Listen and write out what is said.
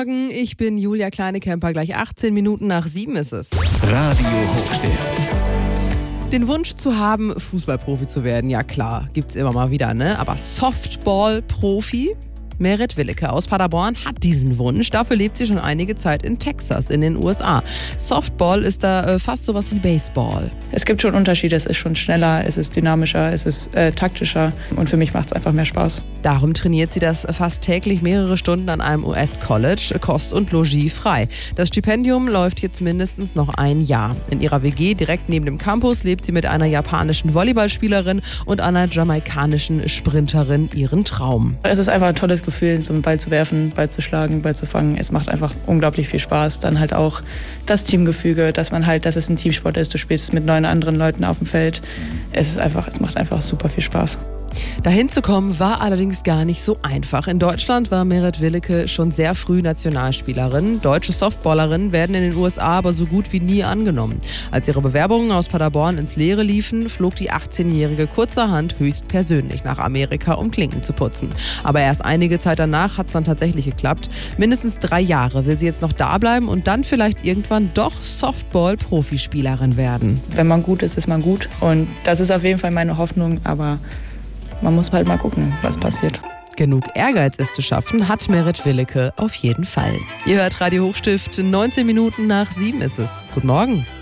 Morgen, ich bin Julia Kleinekemper. Gleich 18 Minuten nach 7 ist es. Radio Hochstift. Den Wunsch zu haben, Fußballprofi zu werden, ja klar, gibt's immer mal wieder, ne? Aber Softball-Profi? Merit Willeke aus Paderborn hat diesen Wunsch. Dafür lebt sie schon einige Zeit in Texas, in den USA. Softball ist da fast sowas wie Baseball. Es gibt schon Unterschiede. Es ist schon schneller, es ist dynamischer, es ist taktischer. Und für mich macht es einfach mehr Spaß. Darum trainiert sie das fast täglich mehrere Stunden an einem US-College, Kost und Logis frei. Das Stipendium läuft jetzt mindestens noch ein Jahr. In ihrer WG direkt neben dem Campus lebt sie mit einer japanischen Volleyballspielerin und einer jamaikanischen Sprinterin ihren Traum. Es ist einfach ein tolles Gefühl, so einen Ball zu werfen, Ball zu schlagen, Ball zu fangen. Es macht einfach unglaublich viel Spaß. Dann halt auch das Teamgefüge, dass es ein Teamsport ist. Du spielst mit 9 anderen Leuten auf dem Feld. Es macht einfach super viel Spaß. Dahin zu kommen war allerdings gar nicht so einfach. In Deutschland war Merit Willeke schon sehr früh Nationalspielerin. Deutsche Softballerinnen werden in den USA aber so gut wie nie angenommen. Als ihre Bewerbungen aus Paderborn ins Leere liefen, flog die 18-Jährige kurzerhand höchstpersönlich nach Amerika, um Klinken zu putzen. Aber erst einige Zeit danach hat es dann tatsächlich geklappt. Mindestens 3 Jahre will sie jetzt noch da bleiben und dann vielleicht irgendwann doch Softball-Profispielerin werden. Wenn man gut ist, ist man gut. Und das ist auf jeden Fall meine Hoffnung, aber man muss halt mal gucken, was passiert. Genug Ehrgeiz es zu schaffen, hat Merit Willeke auf jeden Fall. Ihr hört Radio Hochstift, 19 Minuten nach 7 ist es. Guten Morgen.